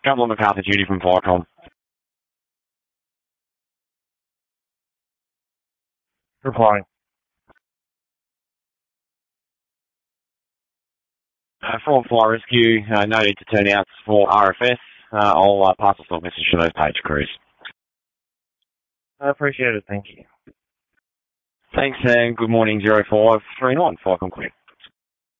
Governor MacArthur, Judy from Viacom. Replying. From Fire Rescue, no need to turn out for RFS. I'll pass the stock message to those page crews. I appreciate it, thank you. Thanks, and good morning, 0539, Viacom Queen.